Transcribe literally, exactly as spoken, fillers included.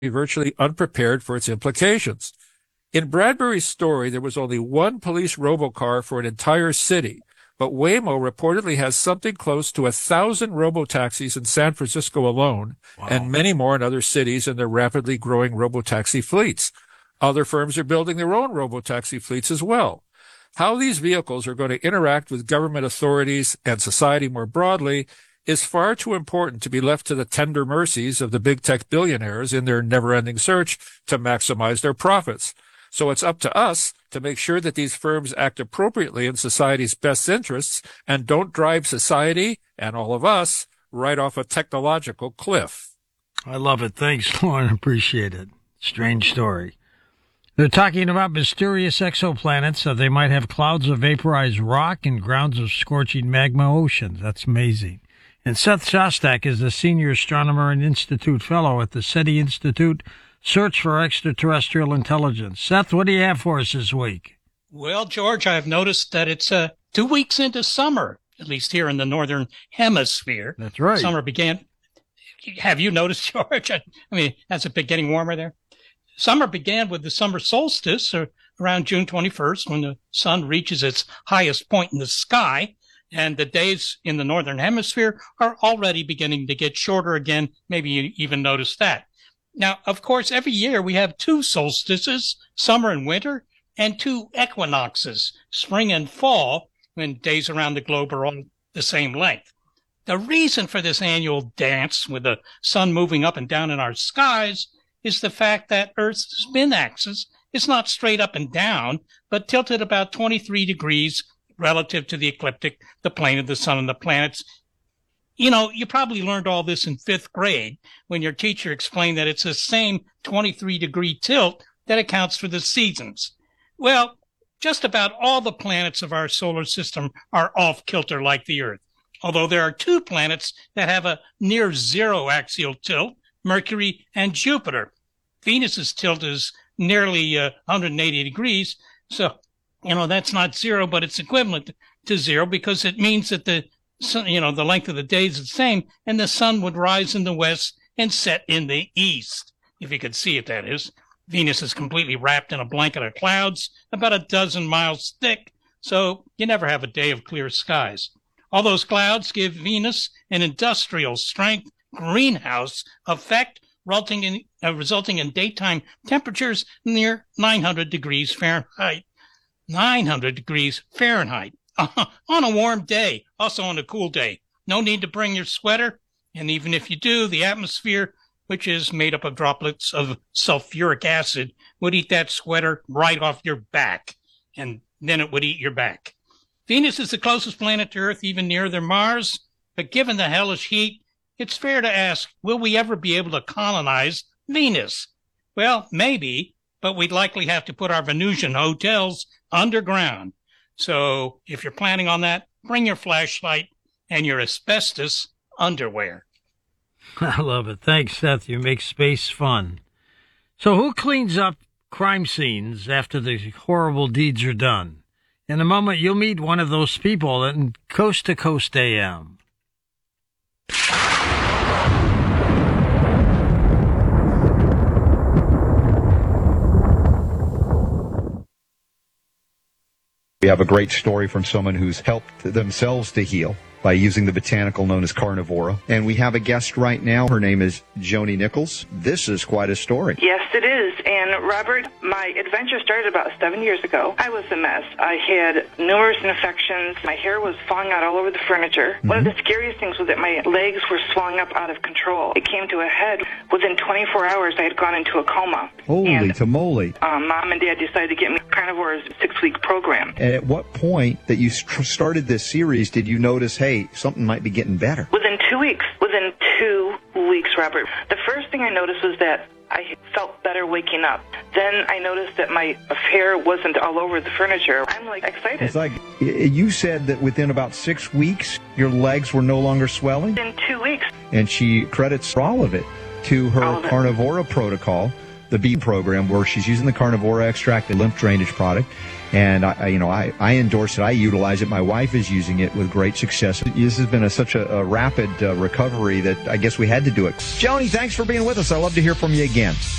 virtually unprepared for its implications. In Bradbury's story, there was only one police robocar for an entire city, but Waymo reportedly has something close to a thousand robotaxis in San Francisco alone, wow, and many more in other cities in their rapidly growing robotaxi fleets. Other firms are building their own robotaxi fleets as well. How these vehicles are going to interact with government authorities and society more broadly is far too important to be left to the tender mercies of the big tech billionaires in their never-ending search to maximize their profits. So it's up to us to make sure that these firms act appropriately in society's best interests and don't drive society and all of us right off a technological cliff. I love it. Thanks, Lauren. Appreciate it. Strange story. They're talking about mysterious exoplanets, that they might have clouds of vaporized rock and grounds of scorching magma oceans. That's amazing. And Seth Shostak is the senior astronomer and Institute fellow at the SETI Institute Search for Extraterrestrial Intelligence. Seth, what do you have for us this week? Well, George, I've noticed that it's uh, two weeks into summer, at least here in the Northern Hemisphere. That's right. Summer began. Have you noticed, George? I mean, has it been getting warmer there? Summer began with the summer solstice or around June twenty-first, when the sun reaches its highest point in the sky, and the days in the Northern Hemisphere are already beginning to get shorter again. Maybe you even noticed that. Now, of course, every year we have two solstices, summer and winter, and two equinoxes, spring and fall, when days around the globe are all the same length. The reason for this annual dance with the sun moving up and down in our skies is the fact that Earth's spin axis is not straight up and down, but tilted about twenty-three degrees relative to the ecliptic, the plane of the sun and the planets. You know, you probably learned all this in fifth grade when your teacher explained that it's the same twenty-three degree tilt that accounts for the seasons. Well, just about all the planets of our solar system are off kilter like the Earth, although there are two planets that have a near zero axial tilt, Mercury and Jupiter. Venus's tilt is nearly uh, one hundred eighty degrees, so, you know, that's not zero, but it's equivalent to zero because it means that the sun, you know, the length of the day is the same, and the sun would rise in the west and set in the east, if you could see it, that is. Venus is completely wrapped in a blanket of clouds about a dozen miles thick, so you never have a day of clear skies. All those clouds give Venus an industrial strength greenhouse effect, resulting in, uh, resulting in daytime temperatures near nine hundred degrees Fahrenheit. nine hundred degrees Fahrenheit uh, on a warm day, also on a cool day. No need to bring your sweater, and even if you do, the atmosphere, which is made up of droplets of sulfuric acid, would eat that sweater right off your back, and then it would eat your back. Venus is the closest planet to Earth, even nearer than Mars, but given the hellish heat, it's fair to ask, will we ever be able to colonize Venus? Well, maybe, but we'd likely have to put our Venusian hotels underground. So if you're planning on that, bring your flashlight and your asbestos underwear. I love it. Thanks, Seth. You make space fun. So who cleans up crime scenes after the horrible deeds are done? In a moment, you'll meet one of those people in Coast to Coast A M. We have a great story from someone who's helped themselves to heal by using the botanical known as carnivora. And we have a guest right now. Her name is Joni Nichols. This is quite a story. Yes, it is. And Robert, my adventure started about seven years ago. I was a mess. I had numerous infections. My hair was falling out all over the furniture. Mm-hmm. One of the scariest things was that my legs were swelling up out of control. It came to a head. Within twenty-four hours, I had gone into a coma. Holy and, tamale. Um, Mom and Dad decided to get me Carnivore's six-week program. And at what point that you started this series did you notice, hey, something might be getting better? Within two weeks. Within two weeks, Robert. The first thing I noticed was that I felt better waking up. Then I noticed that my hair wasn't all over the furniture. I'm, like, excited. It's like, you said that within about six weeks, your legs were no longer swelling? In two weeks. And she credits all of it to her Carnivora protocol, the B program, where she's using the Carnivora extract and lymph drainage product. And, I, you know, I, I endorse it. I utilize it. My wife is using it with great success. This has been a, such a, a rapid uh, recovery that I guess we had to do it. Joni, thanks for being with us. I'd love to hear from you again.